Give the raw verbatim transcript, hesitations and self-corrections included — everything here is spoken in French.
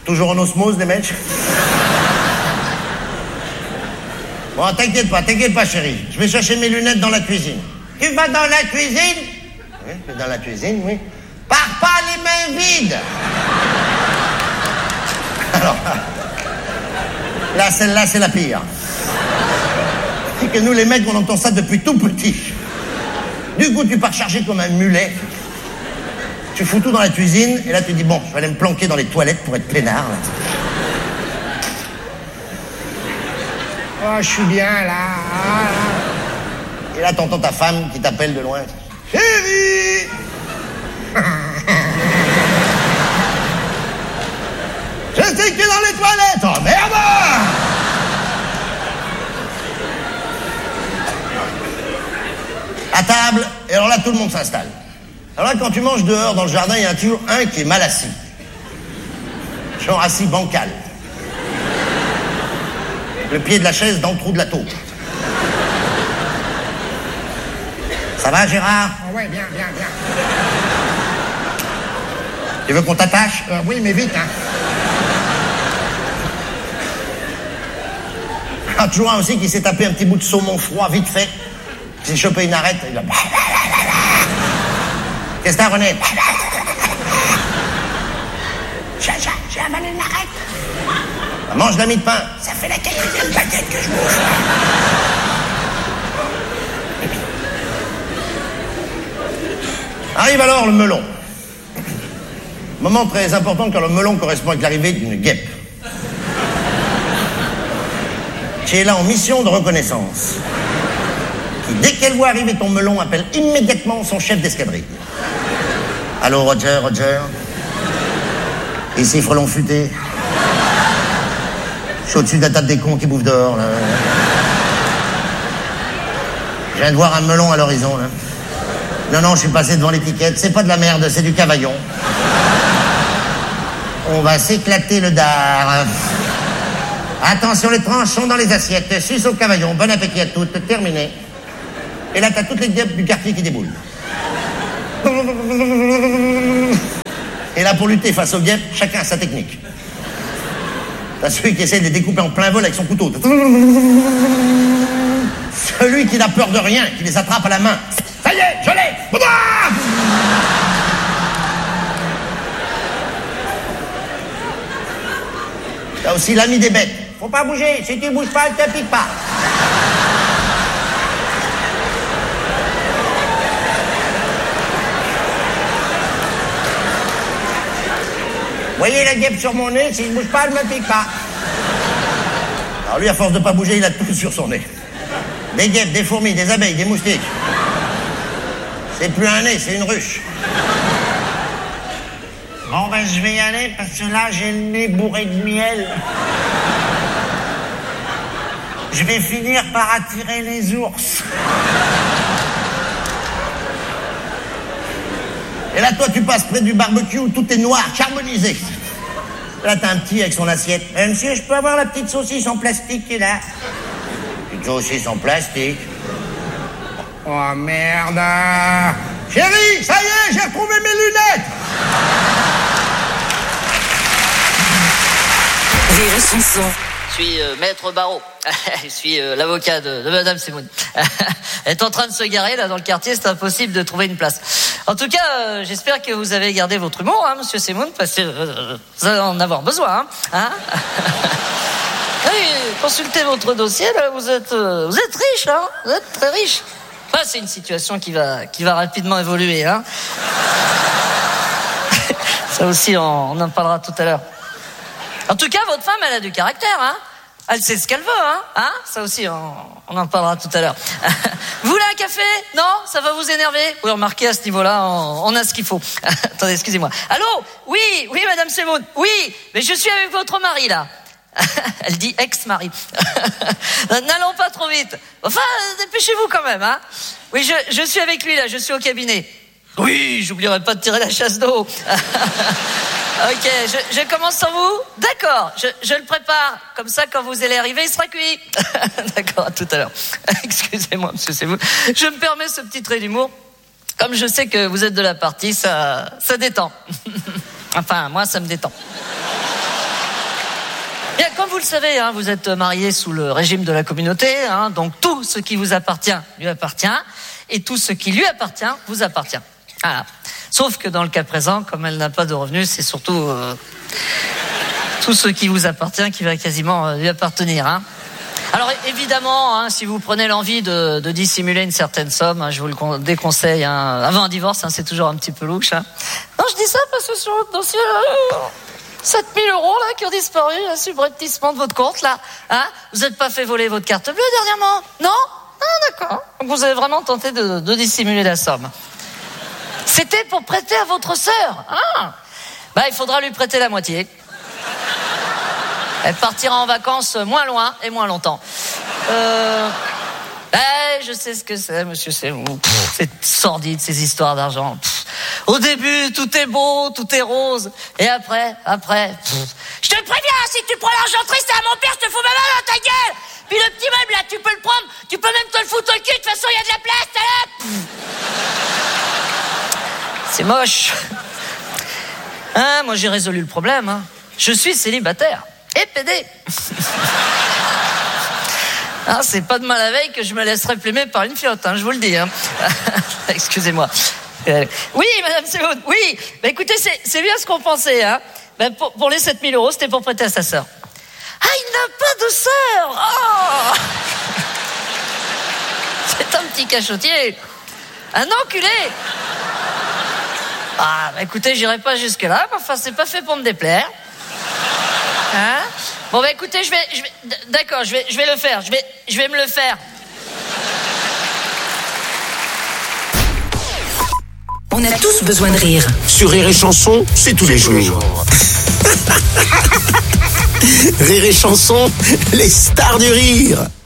Toujours en osmose, les mecs? Bon, t'inquiète pas, t'inquiète pas, chérie. Je vais chercher mes lunettes dans la cuisine. Tu vas dans la cuisine? Oui, je vais dans la cuisine, oui. Pars pas les mains vides. Alors, là, celle-là, c'est la pire. C'est que nous, les mecs, on entend ça depuis tout petit. Du coup, tu pars charger comme un mulet. Tu fous tout dans la cuisine, et là, tu dis, bon, je vais aller me planquer dans les toilettes pour être peinard, là. Oh, je suis bien, là. Et là, t'entends ta femme qui t'appelle de loin. Chérie! Je sais que t'es dans les toilettes, oh merde! À table, et alors là, tout le monde s'installe. Alors là, quand tu manges dehors, dans le jardin, il y en a toujours un qui est mal assis. Genre assis bancal. Le pied de la chaise dans le trou de la taupe. Ça va, Gérard? Oh ouais, bien, bien, bien. Tu veux qu'on t'attache? Euh, oui, mais vite, hein. Ah, toujours un aussi qui s'est tapé un petit bout de saumon froid, vite fait. Il s'est chopé une arête. Il a... Qu'est-ce que t'as, René? J'ai, j'ai, j'ai avalé une arête. Mange la mie de pain. Ça fait la quatrième baguette que je bouffe. Arrive alors le melon. Moment très important car le melon correspond avec l'arrivée d'une guêpe. Qui est là en mission de reconnaissance. Qui, dès qu'elle voit arriver ton melon, appelle immédiatement son chef d'escadrille. Allô, Roger, Roger. Ici, frelon futé. Je suis au-dessus de la table des cons qui bouffent dehors, là. Je viens de voir un melon à l'horizon, là. Non, non, je suis passé devant l'étiquette. C'est pas de la merde, c'est du cavaillon. On va s'éclater le dard. Attention, les tranches sont dans les assiettes. Suce au cavaillon. Bon appétit à toutes. Terminé. Et là, t'as toutes les guêpes du quartier qui déboulent. Et là, pour lutter face aux guêpes, chacun a sa technique. T'as celui qui essaie de les découper en plein vol avec son couteau. Celui qui n'a peur de rien, qui les attrape à la main. Ça y est, je l'ai! T'as aussi l'ami des bêtes. Faut pas bouger, si tu bouges pas, elle te pique pas. Vous voyez la guêpe sur mon nez, si je bouge pas, elle me pique pas. Alors lui, à force de pas bouger, il a tout sur son nez. Des guêpes, des fourmis, des abeilles, des moustiques. C'est plus un nez, c'est une ruche. Bon, ben, je vais y aller parce que là, j'ai le nez bourré de miel. Je vais finir par attirer les ours. Et là, toi, tu passes près du barbecue où tout est noir, carbonisé. Là, t'as un petit avec son assiette. Eh, monsieur, je peux avoir la petite saucisse en plastique qui est là? Petite saucisse en plastique. Oh, merde. Chérie, ça y est, j'ai retrouvé mes lunettes. Rire et chanson. Je suis euh, maître Barreau. Je suis euh, l'avocat de, de Madame Semoun. Elle est en train de se garer là dans le quartier, c'est impossible de trouver une place. En tout cas, euh, j'espère que vous avez gardé votre humour, hein, Monsieur Semoun, parce que euh, vous allez en avoir besoin. Hein, hein. Oui, consultez votre dossier, là, vous êtes, euh, vous êtes riche, hein, vous êtes très riche. Ah, c'est une situation qui va, qui va rapidement évoluer. Hein. Ça aussi, on, on en parlera tout à l'heure. En tout cas, votre femme, elle a du caractère, hein. Elle sait ce qu'elle veut, hein, hein. Ça aussi, on, on en parlera tout à l'heure. Vous voulez un café? Non? Ça va vous énerver? Oui, remarquez, à ce niveau-là, on, on a ce qu'il faut. Attendez, excusez-moi. Allô? Oui, oui, Madame Semoun. Oui, mais je suis avec votre mari, là. Elle dit ex-mari. N'allons pas trop vite. Enfin, dépêchez-vous quand même, hein. Oui, je, je suis avec lui, là, je suis au cabinet. Oui, j'oublierai pas de tirer la chasse d'eau. Ok, je, je commence sans vous. D'accord, je, je le prépare. Comme ça, quand vous allez arriver, il sera cuit. D'accord, à tout à l'heure. Excusez-moi, monsieur, c'est vous. Je me permets ce petit trait d'humour. Comme je sais que vous êtes de la partie, ça, ça détend. Enfin, moi, ça me détend. le savez, hein, vous êtes mariés sous le régime de la communauté, hein, donc tout ce qui vous appartient lui appartient, et tout ce qui lui appartient vous appartient. Voilà. Sauf que dans le cas présent, comme elle n'a pas de revenus, c'est surtout euh, tout ce qui vous appartient qui va quasiment euh, lui appartenir. Hein. Alors évidemment, hein, si vous prenez l'envie de, de dissimuler une certaine somme, hein, je vous le con- déconseille. Hein, avant un divorce, hein, c'est toujours un petit peu louche. Hein. Non, je dis ça parce que sur votre dossier, là, sept mille euros là qui ont disparu, un subrepticement de votre compte là. Hein, vous n'êtes pas fait voler votre carte bleue dernièrement? Non? Ah d'accord. Donc vous avez vraiment tenté de, de dissimuler la somme. C'était pour prêter à votre sœur. Ah. Bah il faudra lui prêter la moitié. Elle partira en vacances moins loin et moins longtemps. Euh... Eh, je sais ce que c'est, monsieur, c'est c'est sordide, ces histoires d'argent. Pff. Au début, tout est beau, tout est rose. Et après, après... Pff. Je te préviens, si tu prends l'argent triste à mon père, je te fous ma main dans ta gueule. Puis le petit meuble, là, tu peux le prendre. Tu peux même te le foutre au cul, de toute façon, il y a de la place, t'as là. C'est moche. Hein, moi, j'ai résolu le problème. Hein. Je suis célibataire. Et pédé. Ah, c'est pas de mal la veille que je me laisserai plumer par une fiotte, hein, je vous le dis. Hein. Excusez-moi. Euh, oui, madame Semoun, oui. Bah, écoutez, c'est, c'est bien ce qu'on pensait. Hein. Bah, pour, pour les sept mille euros, c'était pour prêter à sa sœur. Ah, il n'a pas de sœur. Oh. C'est un petit cachotier. Un enculé. Ah, bah, écoutez, j'irai pas jusque-là. Enfin, c'est pas fait pour me déplaire. Hein? Bon bah écoutez, je vais, je vais, d'accord, je vais, je vais le faire, je vais, je vais me le faire. On a tous besoin de rire. Sur Rire et Chanson, c'est tous les jours. Rire et Chanson, les stars du rire.